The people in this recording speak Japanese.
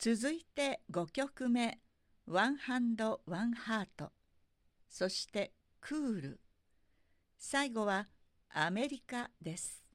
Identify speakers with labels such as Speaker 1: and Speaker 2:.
Speaker 1: 続いて5曲目、ワンハンド・ワンハート、そしてクール、最後はアメリカです。